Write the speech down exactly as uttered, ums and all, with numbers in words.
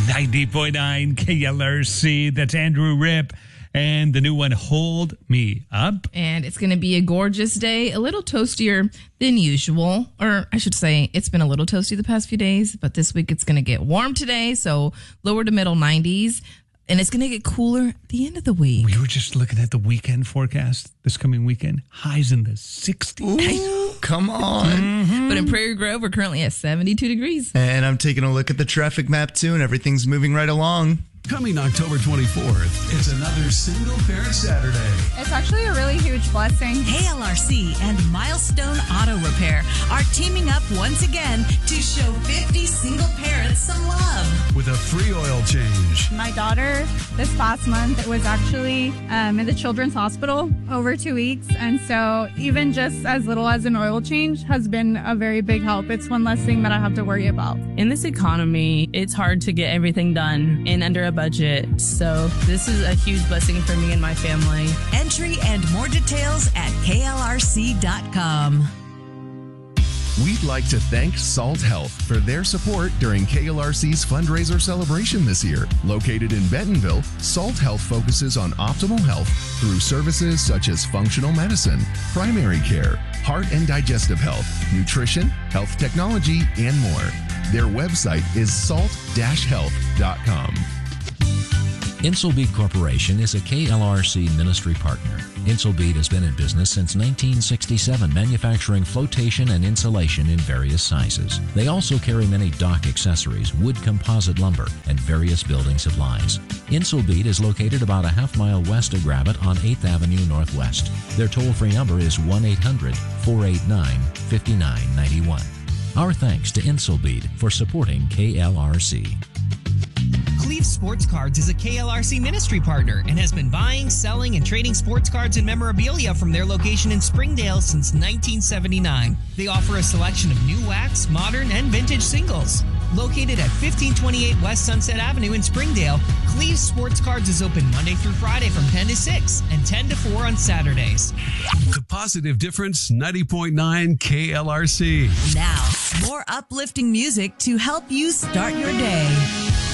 ninety point nine K L R C. That's Andrew Rip. And the new one, Hold Me Up. And it's going to be a gorgeous day, a little toastier than usual. Or I should say, it's been a little toasty the past few days, but this week it's going to get warm today. So lower to middle nineties. And it's going to get cooler at the end of the week. We were just looking at the weekend forecast this coming weekend. Highs in the sixties. Ooh, come on. Mm-hmm. But in Prairie Grove, we're currently at seventy-two degrees. And I'm taking a look at the traffic map, too, and everything's moving right along. Coming October twenty-fourth, it's another Single Parent Saturday. It's actually a really huge blessing. K L R C and Milestone Auto Repair are teaming up once again to show fifty single parents some love. With a free oil change. My daughter, this past month, was actually um, in the Children's Hospital over two weeks. And so even just as little as an oil change has been a very big help. It's one less thing that I have to worry about. In this economy, it's hard to get everything done in under a budget. So this is a huge blessing for me and my family. Entry and more details at K L R C dot com. We'd like to thank Salt Health for their support during K L R C's fundraiser celebration this year. Located in Bentonville, Salt Health focuses on optimal health through services such as functional medicine, primary care, heart and digestive health, nutrition, health technology, and more. Their website is salt dash health dot com. Insulbeat Corporation is a K L R C ministry partner. Insulbeat has been in business since nineteen sixty-seven, manufacturing flotation and insulation in various sizes. They also carry many dock accessories, wood composite lumber, and various building supplies. Insulbeat is located about a half mile west of Gravette on eighth Avenue Northwest. Their toll-free number is one eight hundred, four eight nine, five nine nine one. Our thanks to Insulbeat for supporting K L R C. Cleve Sports Cards is a K L R C ministry partner and has been buying, selling, and trading sports cards and memorabilia from their location in Springdale since nineteen seventy-nine. They offer a selection of new wax, modern, and vintage singles. Located at fifteen twenty-eight West Sunset Avenue in Springdale, Cleve Sports Cards is open Monday through Friday from ten to six and ten to four on Saturdays. The Positive Difference, ninety point nine K L R C. Now, more uplifting music to help you start your day.